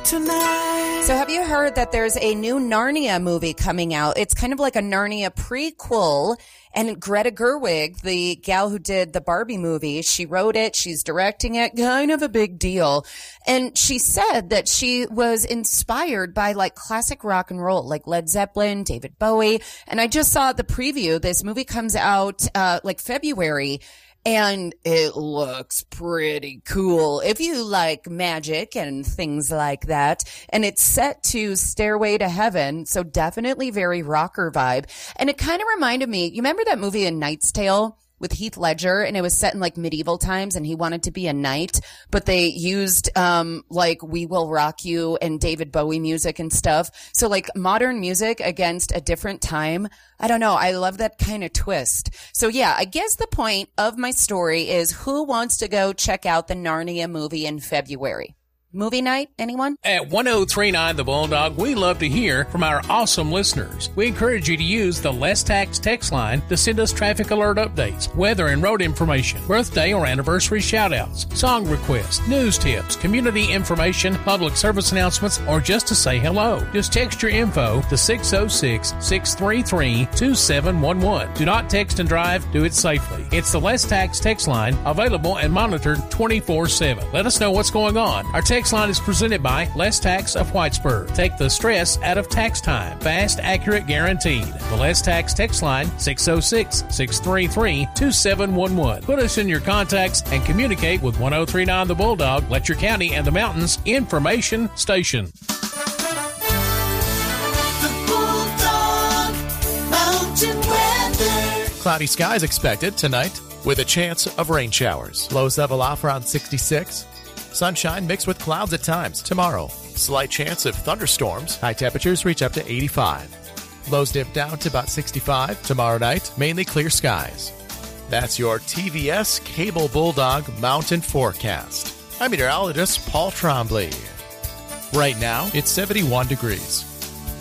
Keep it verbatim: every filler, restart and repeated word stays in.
tonight. So have you heard that there's a new Narnia movie coming out? It's kind of like a Narnia prequel. And Greta Gerwig, the gal who did the Barbie movie, she wrote it. She's directing it. Kind of a big deal. And she said that she was inspired by like classic rock and roll, like Led Zeppelin, David Bowie. And I just saw the preview. This movie comes out uh like February. And it looks pretty cool if you like magic and things like that. And it's set to Stairway to Heaven, so definitely very rocker vibe. And it kind of reminded me, you remember that movie A Knight's Tale with Heath Ledger, and it was set in like medieval times, and he wanted to be a knight, but they used um like We Will Rock You and David Bowie music and stuff. So like modern music against a different time. I don't know. I love that kind of twist. So yeah, I guess the point of my story is, who wants to go check out the Narnia movie in February? Movie night? Anyone? At one oh three nine The Bulldog, we love to hear from our awesome listeners. We encourage you to use the Less Tax text line to send us traffic alert updates, weather and road information, birthday or anniversary shout-outs, song requests, news tips, community information, public service announcements, or just to say hello. Just text your info to six oh six, six three three, two seven one one. Do not text and drive. Do it safely. It's the Less Tax text line, available and monitored twenty-four seven. Let us know what's going on. Our text line is presented by Less Tax of Whitesburg. Take the stress out of tax time. Fast, accurate, guaranteed. The Less Tax text line, six oh six, six three three, two seven one one. Put us in your contacts and communicate with one oh three nine The Bulldog, Letcher County and the Mountains Information Station. The Bulldog Mountain Weather. Cloudy skies expected tonight with a chance of rain showers. Lows level off around sixty-six. Sunshine mixed with clouds at times. Tomorrow, slight chance of thunderstorms. High temperatures reach up to eighty-five. Lows dip down to about sixty-five. Tomorrow night, mainly clear skies. That's your T V S Cable Bulldog Mountain Forecast. I'm meteorologist Paul Trombley. Right now, it's seventy-one degrees.